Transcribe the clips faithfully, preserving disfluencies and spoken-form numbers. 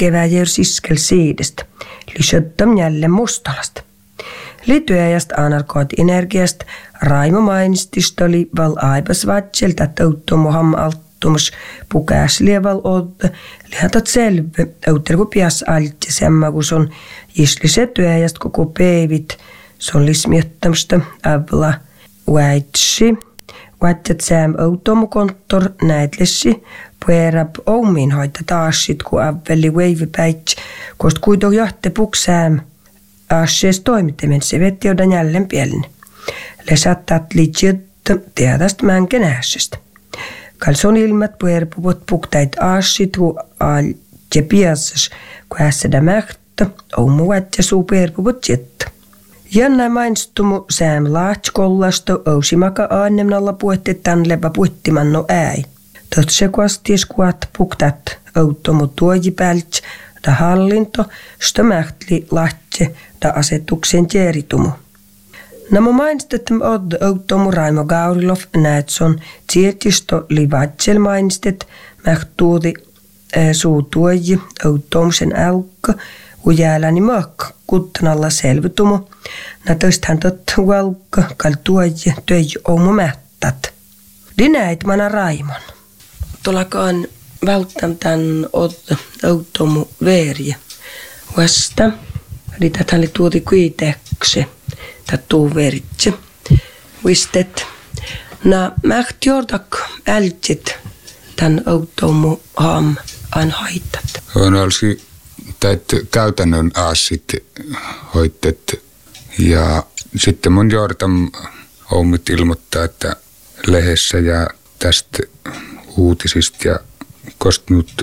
keväjär siskel siidestä, lisöttöm jälleen mustalasta. Lityäjästä anarkoit energiasta Raimo mainistista oli val aipas vatselta touttomu hamma alttumus pukäs lieval odda, lihatat selve, outtelku pias altti semma, kun sun islise työjästä koko peivit, se on lismiöttämstä avla väitsi, väittät sääm outomu konttor näitlessi, puerab oumin hoita taas sit, kun avveli veivipäits, kost kuitenkin jahte puksääm, Assees toimittamen se vetti odan jälleen pielinen. Lesattat liitjöttä teadast mänken äässestä. Kalson ilmat puerpuvot puktait assit hu al ja piassas, kun äässedä mähtö, oumu vättä suu puerpuvot jetta. Janna mainstumu sääm laatskollasta ousimaka aannemnalla puettetan lepä puettimanno äi. Totse kuasties kuat puktat outomu tuojipält da hallinto, sta mähtli lahtse da asetuksen tieritumu. Namo mainstettem odd outomu Raimo Gaurilov näetson tietisto li vatsel mainstet mähtuudi äh, suu tuoji outomsen älkkä ujääläni mökkä kuttanalla selvytumu. Na tösthän tot valkka kal tuoji töi oumu mähtät. Dinäit mana Raimon. Tolakaan välttämätän odd outomu veeriä. Vasta. Tätä oli tuoti kuitenkin, tätä tuu veritse. Vistet. Na mähti jordak ältsit tän outomu haam an haittat. On olisi täytyy käytännön aasit hoitet. Ja sitten mun jortam oumit ilmoittaa, että lehdessä ja tästä uutisista ja kostunut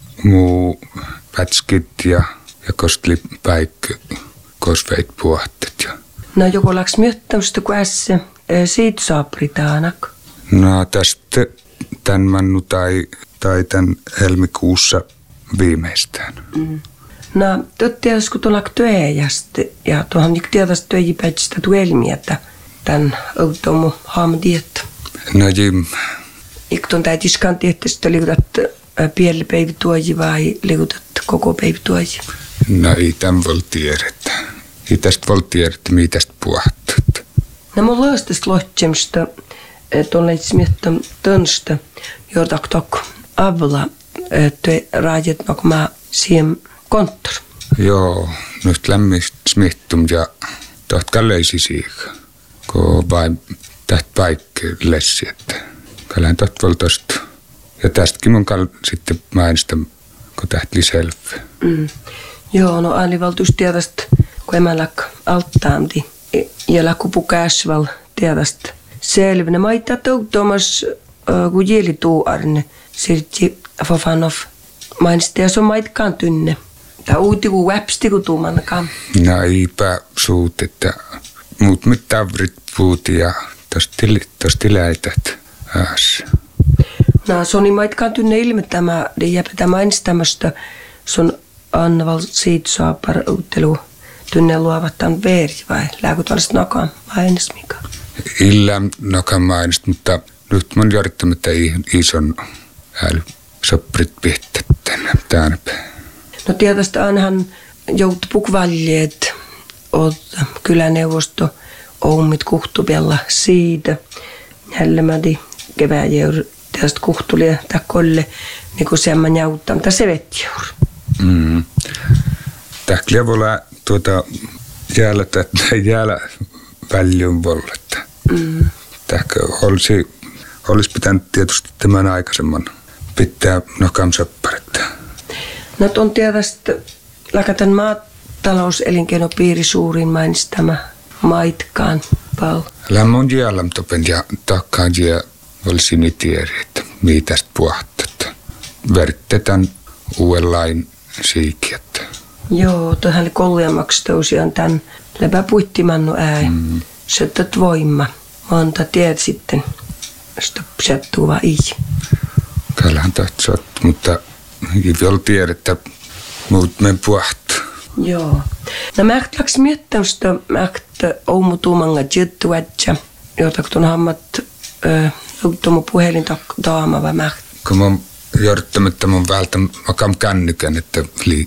muu pätskit ja ja kostli päikkö, kosveit puhtet. Ja. No joko laks myöttämistä kuin ässä siitä saapritaanak? No tästä tän mannu tai, tai tän helmikuussa viimeistään. Mm. No totta kun tuolla työjästä ja tuohon nyt tietäisi työjipäitsistä tuelmietä tän outomu haamadietta. No jim. Eikö tuon täitiskaan tietysti liikutat pieni päivä tuoji vai liikutat koko päivä tuoji? No ei tämän voi tiedetä. Ei tästä voi tiedetä, mitä tästä puhuttu. No mun laastesta lohtsemista tuolla smiettää tönstä, jordak tok avla työ raajat nok mä siihen konttor. Joo, nyt lämmistä smiettum ja toht kalleisi siihen, kun vain täht paikka lessi, että kalleen toht voi tosta. Ja tästäkin mun kal sitten mainistan, kun tähtli selvä. Mm. Joo, no aalivaltuus tietästä, kun emälak alttaamdi ja lakkupu käsval tietästä selvä. Ne maittaa toutomas, kun jeli tuu arne, sirti Fofanov mainistaa, ja se on maitkaan tynne. Tai uuti kun väpsti, kun tuu mannakaan. No eipä suut, että muut mit tavrit puuti ja tosti läität äässä. No se on maitkaan tynne ilmettämä, ja jäpätä mainistamasta, se on annaval siitä saapar uuttelu tynne luovattaan veeri vai lääkö tuollaista nakaan mainis mikä? Illä nakaan mainist, mutta nyt mun järjettämättä ison äly soprit pihtettän täänpäin. No tietysti ainahan joutui pukvaljeet, että kyläneuvosto oumit kuhtupella siitä. Jällemädi keväjäur tietysti kuhtulia takolle, niin kuin semmoinen jauttaa, mutta se vetjäur. Mm. Tähkliä voi olla tuota jäällä, jäällä väljön volletta. Mm. Tähkö olisi, olisi pitänyt tietysti tämän aikaisemman pitää nokam sopparetta. No on tietysti lakatan maatalouselinkeinopiiri suurin mainistama maitkaan pal. Lämmön jäällä topen ja takkaan jää olisi niin tiedä, että mitä tästä puhuttet. Vertetään uudenlain siikiettä. Joo, tuohan oli kolliamaksi tosiaan tämän lepäpuittimannu ääi. Mm. Sötät voima. Monta tiedät sitten. Sattuu vaan ei. Kyllähän tahtsot, mutta ei vielä tiedä, että muut men puhuttu. Joo. No mä läks miettämistä, mä oumu tuumanga juttuatja, jota kun hammat outomu puhelin daama vai mä. Kun mä oon jorttamatta mun välttä makam kännykän, että li,